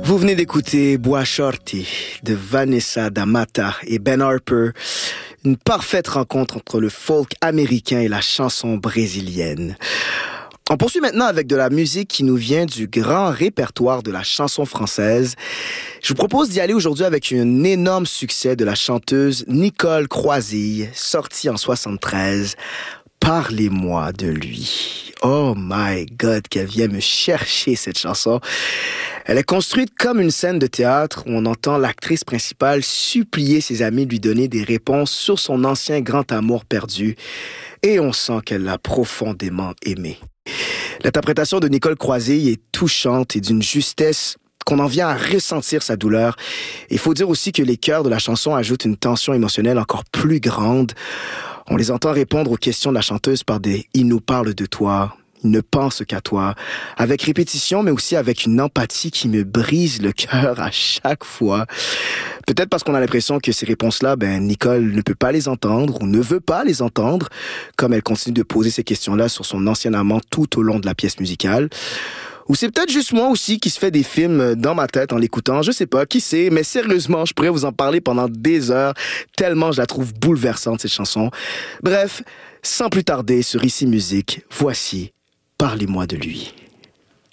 Vous venez d'écouter Bois Shorty de Vanessa da Mata et Ben Harper. Une parfaite rencontre entre le folk américain et la chanson brésilienne. On poursuit maintenant avec de la musique qui nous vient du grand répertoire de la chanson française. Je vous propose d'y aller aujourd'hui avec un énorme succès de la chanteuse Nicole Croisille, sortie en 73. Parlez-moi de lui. Oh my God, qu'elle vient me chercher cette chanson. Elle est construite comme une scène de théâtre où on entend l'actrice principale supplier ses amis de lui donner des réponses sur son ancien grand amour perdu. Et on sent qu'elle l'a profondément aimé. L'interprétation de Nicole Croisille est touchante et d'une justesse qu'on en vient à ressentir sa douleur. Il faut dire aussi que les chœurs de la chanson ajoutent une tension émotionnelle encore plus grande. On les entend répondre aux questions de la chanteuse par des « il nous parle de toi ». Il ne pense qu'à toi, avec répétition, mais aussi avec une empathie qui me brise le cœur à chaque fois. Peut-être parce qu'on a l'impression que ces réponses-là, Nicole ne peut pas les entendre ou ne veut pas les entendre, comme elle continue de poser ces questions-là sur son ancien amant tout au long de la pièce musicale. Ou c'est peut-être juste moi aussi qui se fait des films dans ma tête en l'écoutant, je sais pas, qui sait, mais sérieusement, je pourrais vous en parler pendant des heures, tellement je la trouve bouleversante, cette chanson. Bref, sans plus tarder sur Ici Musique, voici Parlez-moi de lui.